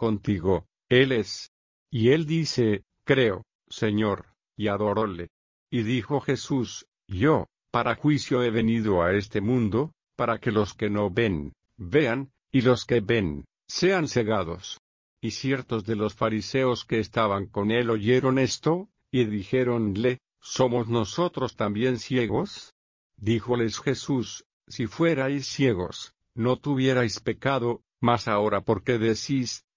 contigo, Él es. Y él dice, creo, Señor, y adoróle. Y dijo Jesús, yo, para juicio he venido a este mundo, para que los que no ven, vean, y los que ven, sean cegados. Y ciertos de los fariseos que estaban con él oyeron esto, y dijéronle, ¿somos nosotros también ciegos? Díjoles Jesús, si fuerais ciegos, no tuvierais pecado, mas ahora porque decís,